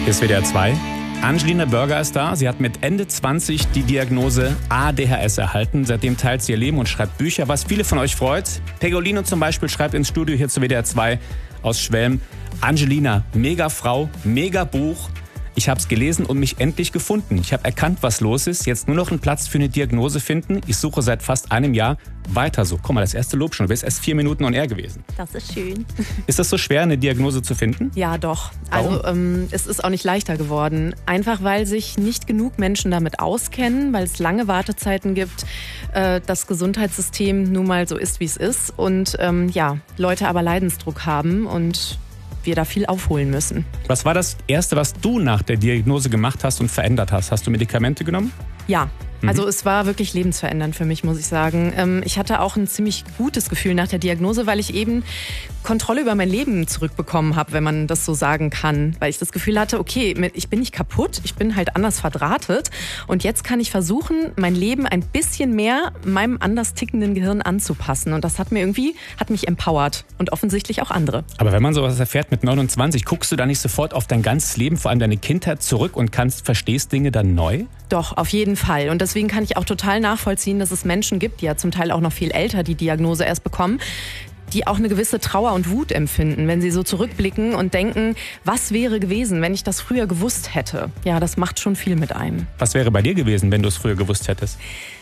Hier ist WDR 2. Angelina Burger ist da. Sie hat mit Ende 20 die Diagnose ADHS erhalten. Seitdem teilt sie ihr Leben und schreibt Bücher, was viele von euch freut. Pegolino zum Beispiel schreibt ins Studio hier zu WDR 2 aus Schwelm: Angelina, mega Frau, mega Buch. Ich habe es gelesen und mich endlich gefunden. Ich habe erkannt, was los ist. Jetzt nur noch einen Platz für eine Diagnose finden. Ich suche seit fast einem Jahr. Weiter so. Guck mal, das erste Lob schon. Du bist erst 4 Minuten on air gewesen. Das ist schön. Ist das so schwer, eine Diagnose zu finden? Ja, doch. Warum? Also es ist auch nicht leichter geworden. Einfach, weil sich nicht genug Menschen damit auskennen, weil es lange Wartezeiten gibt, das Gesundheitssystem nun mal so ist, wie es ist. Und Leute aber Leidensdruck haben und wir da viel aufholen müssen. Was war das Erste, was du nach der Diagnose gemacht hast und verändert hast? Hast du Medikamente genommen? Ja. Also es war wirklich lebensverändernd für mich, muss ich sagen. Ich hatte auch ein ziemlich gutes Gefühl nach der Diagnose, weil ich eben Kontrolle über mein Leben zurückbekommen habe, wenn man das so sagen kann. Weil ich das Gefühl hatte, okay, ich bin nicht kaputt, ich bin halt anders verdrahtet. Und jetzt kann ich versuchen, mein Leben ein bisschen mehr meinem anders tickenden Gehirn anzupassen. Und das hat mich empowert und offensichtlich auch andere. Aber wenn man sowas erfährt mit 29, guckst du da nicht sofort auf dein ganzes Leben, vor allem deine Kindheit zurück und verstehst Dinge dann neu? Doch, auf jeden Fall. Und deswegen kann ich auch total nachvollziehen, dass es Menschen gibt, die ja zum Teil auch noch viel älter die Diagnose erst bekommen, die auch eine gewisse Trauer und Wut empfinden, wenn sie so zurückblicken und denken, was wäre gewesen, wenn ich das früher gewusst hätte? Ja, das macht schon viel mit einem. Was wäre bei dir gewesen, wenn du es früher gewusst hättest?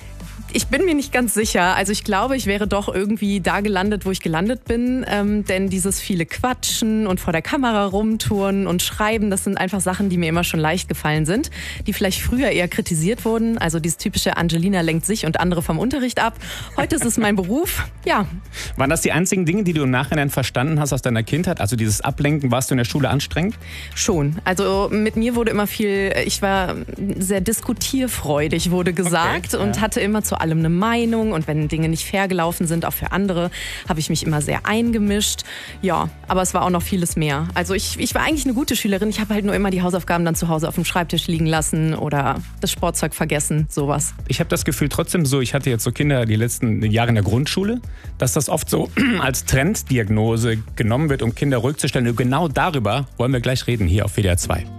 Ich bin mir nicht ganz sicher. Also ich glaube, ich wäre doch irgendwie da gelandet, wo ich gelandet bin. Denn dieses viele Quatschen und vor der Kamera rumtouren und schreiben, das sind einfach Sachen, die mir immer schon leicht gefallen sind, die vielleicht früher eher kritisiert wurden. Also dieses typische Angelina lenkt sich und andere vom Unterricht ab. Heute ist es mein Beruf, ja. Waren das die einzigen Dinge, die du im Nachhinein verstanden hast aus deiner Kindheit? Also dieses Ablenken, warst du in der Schule anstrengend? Schon. Also mit mir wurde immer ich war sehr diskutierfreudig, wurde gesagt, und hatte immer zu allem eine Meinung, und wenn Dinge nicht fair gelaufen sind, auch für andere, habe ich mich immer sehr eingemischt. Ja, aber es war auch noch vieles mehr. Also ich war eigentlich eine gute Schülerin, ich habe halt nur immer die Hausaufgaben dann zu Hause auf dem Schreibtisch liegen lassen oder das Sportzeug vergessen, sowas. Ich habe das Gefühl trotzdem so, ich hatte jetzt so Kinder die letzten Jahre in der Grundschule, dass das oft so als Trenddiagnose genommen wird, um Kinder ruhig zu stellen. Und genau darüber wollen wir gleich reden hier auf WDR 2.